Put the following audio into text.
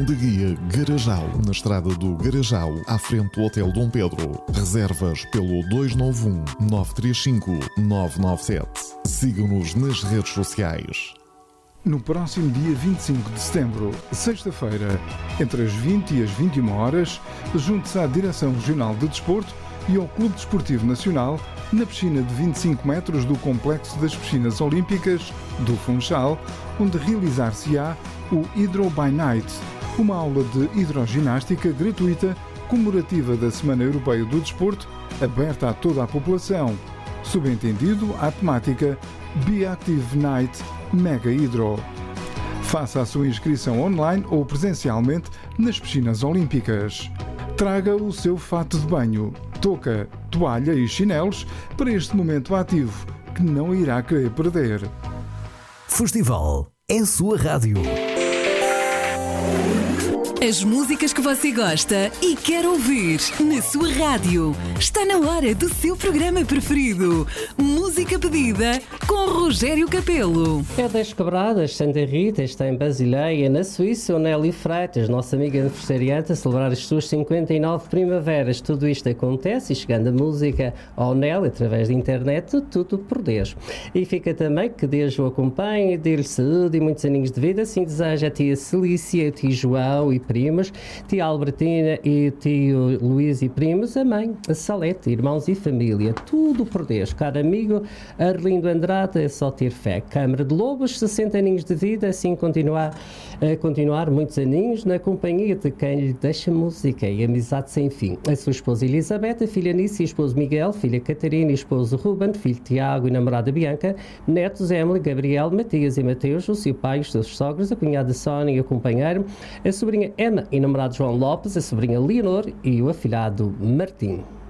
Estação de Guia Garajal, na estrada do Garajal, à frente do Hotel Dom Pedro. Reservas pelo 291-935-997. Siga-nos nas redes sociais. No próximo dia 25 de setembro, sexta-feira, entre as 20 e as 21 horas, junte-se à Direção Regional de Desporto e ao Clube Desportivo Nacional, na piscina de 25 metros do Complexo das Piscinas Olímpicas do Funchal, onde realizar-se-á o Hydro by Night, uma aula de hidroginástica gratuita comemorativa da Semana Europeia do Desporto, aberta a toda a população. Subentendido à temática Be Active Night Mega Hydro. Faça a sua inscrição online ou presencialmente nas piscinas olímpicas. Traga o seu fato de banho, touca, toalha e chinelos para este momento ativo que não irá querer perder. Festival é a sua rádio. As músicas que você gosta e quer ouvir na sua rádio. Está na hora do seu programa preferido. Música pedida com Rogério Capelo. É das Quebradas, Santa Rita, está em Basileia, na Suíça, o Nélio Freitas, nossa amiga aniversariante, a celebrar as suas 59 primaveras. Tudo isto acontece e chegando a música ao Nélio, através da internet, tudo por Deus. E fica também que Deus o acompanhe, dê-lhe saúde e muitos aninhos de vida. Assim deseja a tia Celícia, o tio João e primos, tia Albertina e o tio Luís e primos, a mãe, a Salete, irmãos e família. Tudo por Deus. Caro amigo Arlindo Andrade, é só ter fé. Câmara de Lobos, 60 aninhos de vida, assim continuar muitos aninhos na companhia de quem lhe deixa música e amizade sem fim. A sua esposa Elizabeth, a filha Nice e esposo Miguel, filha Catarina e esposo Ruben, filho Tiago e namorada Bianca, netos Emily, Gabriel, Matias e Mateus, o seu pai, os seus sogros, a cunhada Sónia e o companheiro, a sobrinha Emma e namorado João Lopes, a sobrinha Leonor e o afilhado Martim.